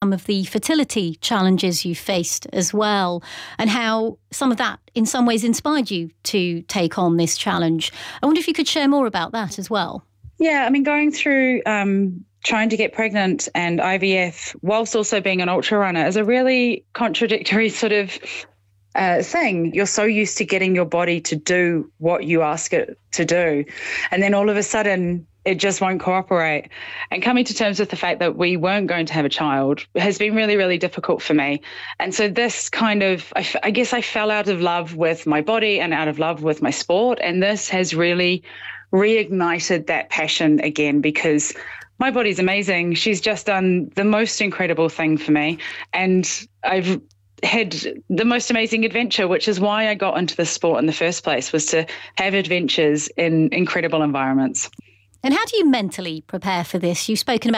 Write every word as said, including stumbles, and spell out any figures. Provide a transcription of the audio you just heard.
some of the fertility challenges you faced as well, and how some of that in some ways inspired you to take on this challenge. I wonder if you could share more about that as well. Yeah, I mean, going through um, trying to get pregnant and I V F whilst also being an ultra runner is a really contradictory sort of uh, thing. You're so used to getting your body to do what you ask it to do, and then all of a sudden it just won't cooperate. And coming to terms with the fact that we weren't going to have a child has been really, really difficult for me. And so this kind of, I, f- I guess I fell out of love with my body and out of love with my sport. And this has really reignited that passion again, because my body's amazing. She's just done the most incredible thing for me. And I've had the most amazing adventure, which is why I got into the sport in the first place, was to have adventures in incredible environments. And how do you mentally prepare for this? You've spoken about